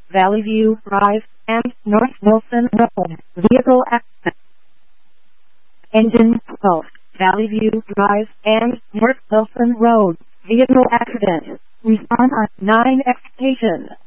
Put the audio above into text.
Valley View Drive, and North Wilson Road. Vehicle accident. Engine 12, Valley View Drive, and North Wilson Road. Vehicle accident. Respond on 9 X station.